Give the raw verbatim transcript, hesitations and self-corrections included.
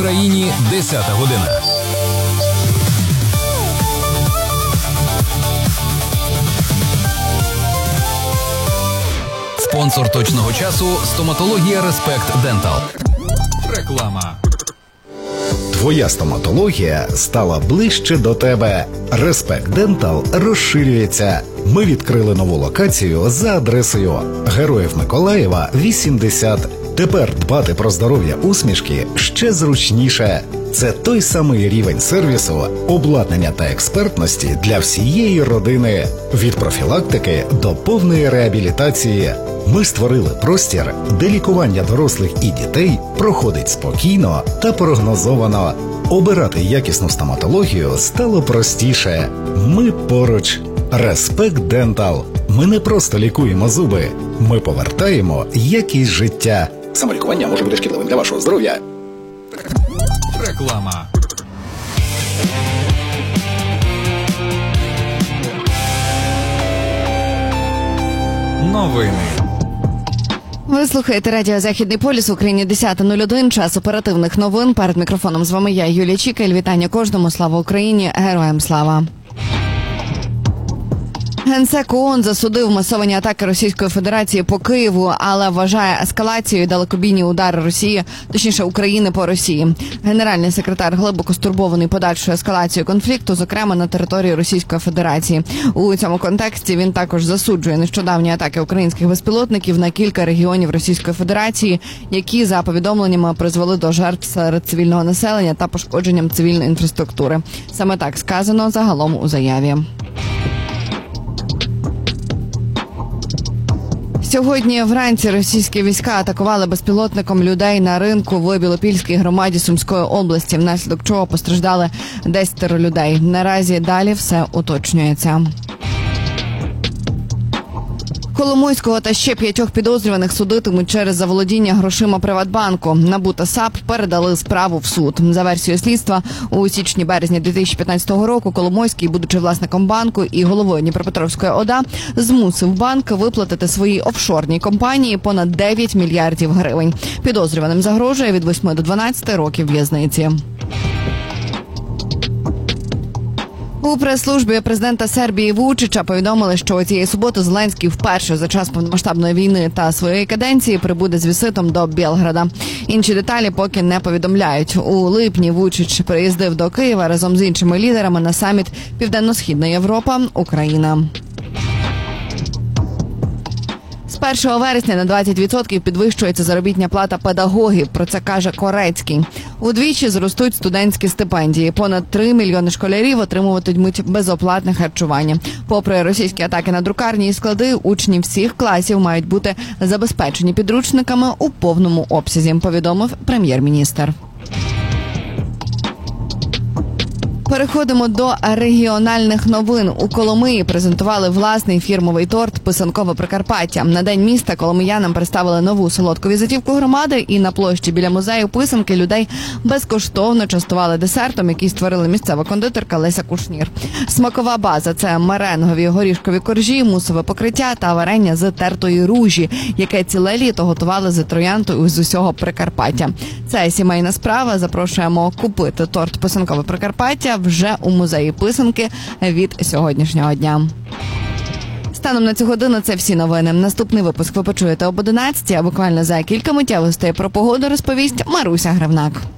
Україні десята година. Спонсор точного часу – стоматологія Респект Дентал. Реклама. Твоя стоматологія стала ближче до тебе. Респект Дентал розширюється. Ми відкрили нову локацію за адресою Героїв Миколаєва, вісімдесят. Тепер дбати про здоров'я усмішки ще зручніше. Це той самий рівень сервісу, обладнання та експертності для всієї родини. Від профілактики до повної реабілітації. Ми створили простір, де лікування дорослих і дітей проходить спокійно та прогнозовано. Обирати якісну стоматологію стало простіше. Ми поруч. Респект Дентал. Ми не просто лікуємо зуби. Ми повертаємо якість життя. Самолікування може бути шкідливим для вашого здоров'я. Реклама. Новини. Ви слухаєте радіо «Західний полюс», в Україні десята нуль один, час оперативних новин. Перед мікрофоном з вами я, Юлія Чікаль. Вітання кожному. Слава Україні! Героям слава! Генсек ООН засудив масовані атаки Російської Федерації по Києву, але вважає ескалацією далекобійні удари Росії, точніше України по Росії. Генеральний секретар глибоко стурбований подальшою ескалацією конфлікту, зокрема на території Російської Федерації. У цьому контексті він також засуджує нещодавні атаки українських безпілотників на кілька регіонів Російської Федерації, які, за повідомленнями, призвели до жертв серед цивільного населення та пошкодженням цивільної інфраструктури. Саме так сказано загалом у заяві. Сьогодні вранці російські війська атакували безпілотником людей на ринку в Білопільській громаді Сумської області, внаслідок чого постраждали десять людей. Наразі далі все уточнюється. Коломойського та ще п'ятьох підозрюваних судитимуть через заволодіння грошима Приватбанку. НАБУ та САП передали справу в суд. За версією слідства, у січні-березні дві тисячі п'ятнадцятого року Коломойський, будучи власником банку і головою Дніпропетровської ОДА, змусив банк виплатити своїй офшорній компанії понад дев'ять мільярдів гривень. Підозрюваним загрожує від восьми до дванадцяти років в'язниці. У прес-службі президента Сербії Вучича повідомили, що цієї суботи Зеленський вперше за час повномасштабної війни та своєї каденції прибуде з візитом до Білграда. Інші деталі поки не повідомляють. У липні Вучич приїздив до Києва разом з іншими лідерами на саміт «Південно-Східна Європа. Україна». З першого вересня на двадцять відсотків підвищується заробітня плата педагогів, про це каже Корецький. Удвічі зростуть студентські стипендії. Понад три мільйони школярів отримуватимуть безоплатне харчування. Попри російські атаки на друкарні і склади, учні всіх класів мають бути забезпечені підручниками у повному обсязі, повідомив прем'єр-міністр. Переходимо до регіональних новин. У Коломиї презентували власний фірмовий торт «Писанкове Прикарпаття». На День міста коломиянам представили нову солодку візитівку громади, і на площі біля музею писанки людей безкоштовно частували десертом, який створила місцева кондитерка Леся Кушнір. Смакова база – це меренгові горішкові коржі, мусове покриття та варення з тертої ружі, яке ціле літо готували з трояндою з усього Прикарпаття. Це сімейна справа. Запрошуємо купити торт «Писанкове Прикарпаття» вже у музеї писанки від сьогоднішнього дня. Станом на цю годину це всі новини. Наступний випуск ви почуєте об одинадцятій, а буквально за кілька миттєвостей про погоду розповість Маруся Гривнак.